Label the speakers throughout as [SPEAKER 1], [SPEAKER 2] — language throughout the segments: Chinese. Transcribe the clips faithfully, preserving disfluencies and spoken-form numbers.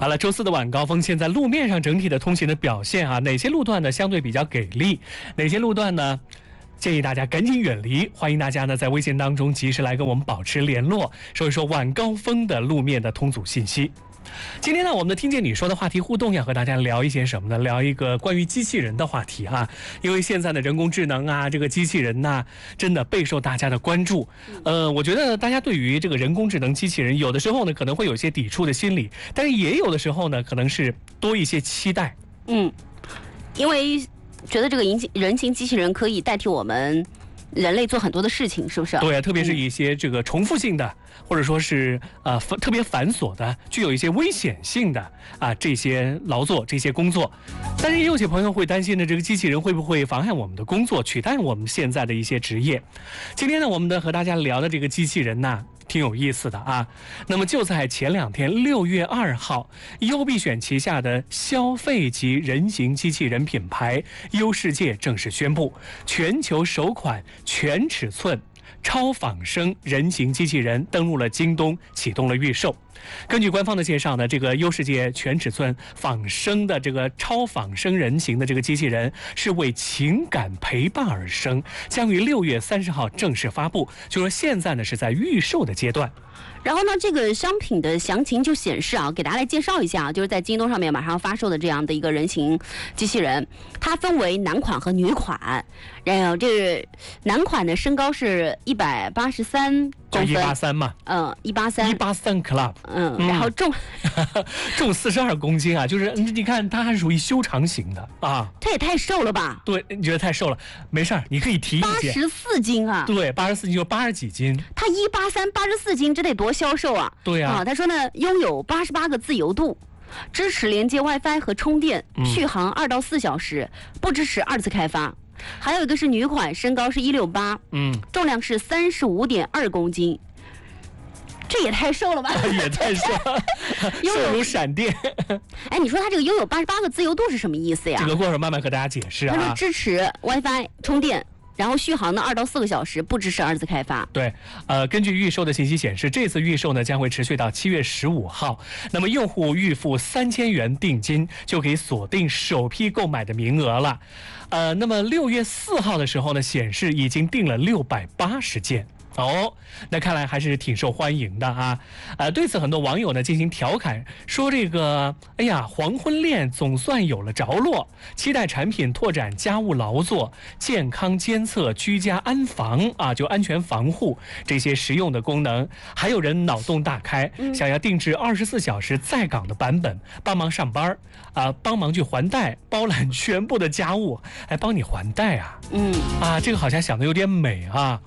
[SPEAKER 1] 好了，周四的晚高峰，现在路面上整体的通行的表现啊，哪些路段呢相对比较给力，哪些路段呢建议大家赶紧远离。欢迎大家呢在微信当中及时来跟我们保持联络，说一说晚高峰的路面的通阻信息。今天呢，我们的听见你说的话题互动要和大家聊一些什么呢？聊一个关于机器人的话题啊，因为现在的人工智能啊，这个机器人呐、啊，真的备受大家的关注。呃，我觉得大家对于这个人工智能机器人，有的时候呢可能会有一些抵触的心理，但是也有的时候呢，可能是多一些期待。
[SPEAKER 2] 嗯，因为觉得这个人形机器人可以代替我们人类做很多的事情，是不是？
[SPEAKER 1] 对，特别是一些这个重复性的，或者说是呃特别繁琐的，具有一些危险性的啊这些劳作、这些工作。但是也有些朋友会担心的，这个机器人会不会妨碍我们的工作，取代我们现在的一些职业？今天呢，我们的和大家聊的这个机器人呢，挺有意思的啊。那么就在前两天，六月二号，优必选旗下的消费级人形机器人品牌优世界正式宣布，全球首款全尺寸超仿生人形机器人登陆了京东，启动了预售。根据官方的介绍呢，这个优世界全尺寸仿生的这个超仿生人形的这个机器人是为情感陪伴而生，将于六月三十号正式发布。就说现在呢是在预售的阶段。
[SPEAKER 2] 然后呢，这个商品的详情就显示啊，给大家来介绍一下，就是在京东上面马上要发售的这样的一个人形机器人，它分为男款和女款。然后这个男款的身高是一百八十三公分，
[SPEAKER 1] 一八三嘛，
[SPEAKER 2] 嗯，一八三，
[SPEAKER 1] 一八三 club，
[SPEAKER 2] 嗯，然后重
[SPEAKER 1] 重四十二公斤啊，就是你看它还是属于修长型的啊，
[SPEAKER 2] 它也太瘦了吧？
[SPEAKER 1] 对，你觉得太瘦了？没事儿，你可以提意见。
[SPEAKER 2] 八十四斤啊，
[SPEAKER 1] 对，八十四斤就八十几斤，
[SPEAKER 2] 它一八三，八十四斤，这得多消瘦啊！
[SPEAKER 1] 对呀、啊，
[SPEAKER 2] 啊，他说呢，拥有八十八个自由度，支持连接 WiFi 和充电，续航二到四小时，不支持二次开发。还有一个是女款，身高是一六八，嗯，重量是三十五点二公斤，这也太瘦了吧？
[SPEAKER 1] 也太瘦了，瘦如闪电。
[SPEAKER 2] 哎，你说它这个拥有八十八个自由度是什么意思呀？
[SPEAKER 1] 这个过会儿慢慢和大家解释啊。
[SPEAKER 2] 他说支持 WiFi 充电。然后续航呢，二到四个小时，不支持二次开发。
[SPEAKER 1] 对，呃，根据预售的信息显示，这次预售呢将会持续到七月十五号。那么用户预付三千元定金，就可以锁定首批购买的名额了。呃，那么六月四号的时候呢，显示已经订了六百八十件。哦，那看来还是挺受欢迎的啊！呃，对此很多网友呢进行调侃，说这个，哎呀，黄昏恋总算有了着落，期待产品拓展家务劳作、健康监测、居家安防啊，就安全防护这些实用的功能。还有人脑洞大开，嗯、想要定制二十四小时在岗的版本，帮忙上班啊，帮忙去还贷，包揽全部的家务，还帮你还贷啊！嗯，啊，这个好像想的有点美啊。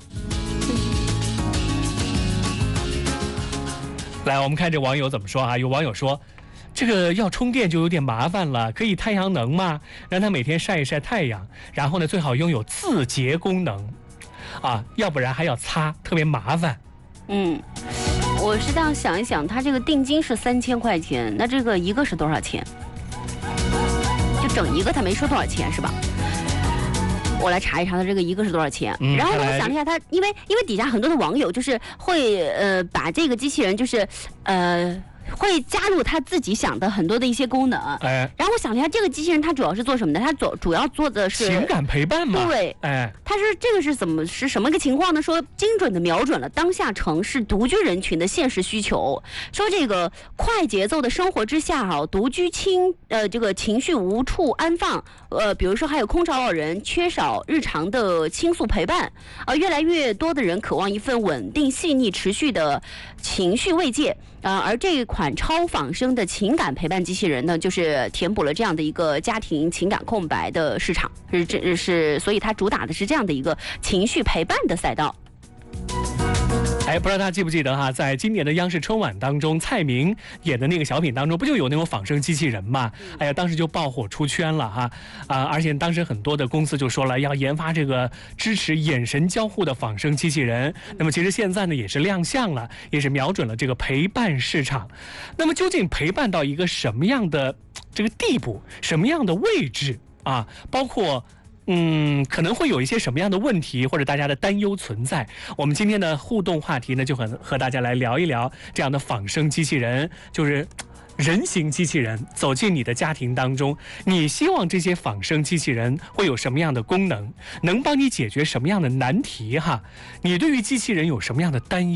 [SPEAKER 1] 来，我们看这网友怎么说啊？有网友说，这个要充电就有点麻烦了，可以太阳能吗？让它每天晒一晒太阳，然后呢，最好拥有自洁功能，啊，要不然还要擦，特别麻烦。
[SPEAKER 2] 嗯，我是这样想一想，它这个定金是三千块钱，那这个一个是多少钱？就整一个，他没说多少钱是吧？我来查一查它这个一个是多少钱，嗯、然后呢，我想一下它，因为因为底下很多的网友就是会呃把这个机器人就是呃。会加入他自己想的很多的一些功能，哎，然后我想了一下，这个机器人它主要是做什么的？它主主要做的是
[SPEAKER 1] 情感陪伴嘛，
[SPEAKER 2] 对，哎，它是这个是怎么是什么个情况呢？说精准的瞄准了当下城市独居人群的现实需求，说这个快节奏的生活之下啊，独居轻呃这个情绪无处安放，呃，比如说还有空巢老人缺少日常的倾诉陪伴，啊、呃，越来越多的人渴望一份稳定、细腻、持续的情绪慰藉。啊、呃，而这一款超仿生的情感陪伴机器人呢，就是填补了这样的一个家庭情感空白的市场，是这是，所以它主打的是这样的一个情绪陪伴的赛道。
[SPEAKER 1] 哎，不知道大家记不记得哈，在今年的央视春晚当中，蔡明演的那个小品当中，不就有那种仿生机器人嘛？哎呀，当时就爆火出圈了哈啊！而且当时很多的公司就说了要研发这个支持眼神交互的仿生机器人。那么其实现在呢也是亮相了，也是瞄准了这个陪伴市场。那么究竟陪伴到一个什么样的这个地步，什么样的位置啊？包括。嗯，可能会有一些什么样的问题或者大家的担忧存在？我们今天的互动话题呢，就和和大家来聊一聊这样的仿生机器人，就是人形机器人走进你的家庭当中，你希望这些仿生机器人会有什么样的功能，能帮你解决什么样的难题哈？你对于机器人有什么样的担忧？